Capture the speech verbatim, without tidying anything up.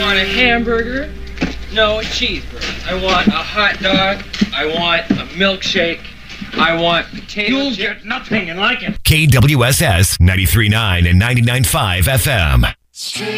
want a hamburger? No, a cheeseburger. I want a hot dog. I want a milkshake. I want potato You'll chips. get nothing and like it. K W S S ninety-three point nine and ninety-nine point five F M.